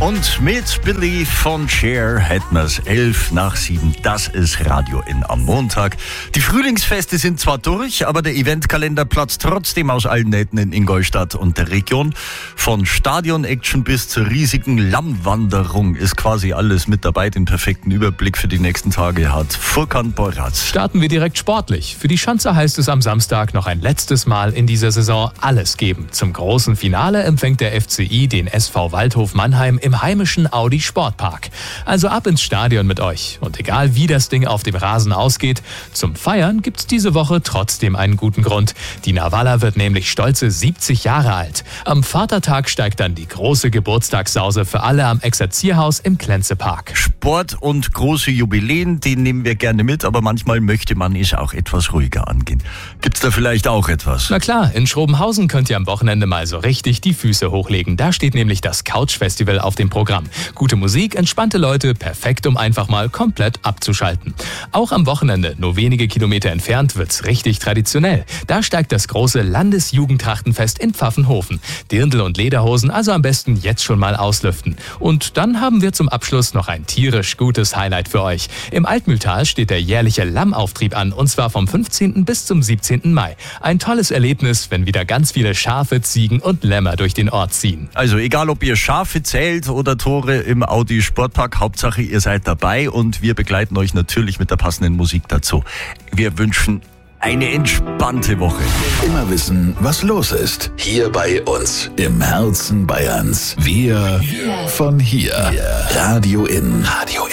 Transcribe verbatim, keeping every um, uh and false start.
Und mit Believe von Cher hätten wir es elf nach sieben. Das ist Radio In am Montag. Die Frühlingsfeste sind zwar durch, aber der Eventkalender platzt trotzdem aus allen Nähten in Ingolstadt und der Region. Von Stadion-Action bis zur riesigen Lammwanderung ist quasi alles mit dabei. Den perfekten Überblick für die nächsten Tage hat Furkan Boratz. Starten wir direkt sportlich. Für die Schanze heißt es am Samstag noch ein letztes Mal in dieser Saison alles geben. Zum großen Finale empfängt der F C I den S V Waldhof Mannheim im heimischen Audi Sportpark. Also ab ins Stadion mit euch. Und egal wie das Ding auf dem Rasen ausgeht, zum Feiern gibt's diese Woche trotzdem einen guten Grund. Die Nawala wird nämlich stolze siebzig Jahre alt. Am Vatertag steigt dann die große Geburtstagssause für alle am Exerzierhaus im Klenzepark. Sport und große Jubiläen, die nehmen wir gerne mit, aber manchmal möchte man es auch etwas ruhiger angehen. Gibt's da vielleicht auch etwas? Na klar, in Schrobenhausen könnt ihr am Wochenende mal so richtig die Füße hochlegen. Da steht nämlich das Couch-Festival auf dem Programm. Gute Musik, entspannte Leute, perfekt, um einfach mal komplett abzuschalten. Auch am Wochenende, nur wenige Kilometer entfernt, wird's richtig traditionell. Da steigt das große Landesjugendtrachtenfest in Pfaffenhofen. Dirndl und Lederhosen, also am besten jetzt schon mal auslüften. Und dann haben wir zum Abschluss noch ein tierisch gutes Highlight für euch. Im Altmühltal steht der jährliche Lammauftrieb an, und zwar vom fünfzehnten bis zum siebzehnten Mai. Ein tolles Erlebnis, wenn wieder ganz viele Schafe, Ziegen und Lämmer durch den Ort ziehen. Also egal, ob ihr Schafe zählt oder Tore im Audi Sportpark, Hauptsache ihr seid dabei und wir begleiten euch natürlich mit der passenden Musik dazu. Wir wünschen eine entspannte Woche. Immer wissen, was los ist. Hier bei uns im Herzen Bayerns. Wir von hier. Radio In. Radio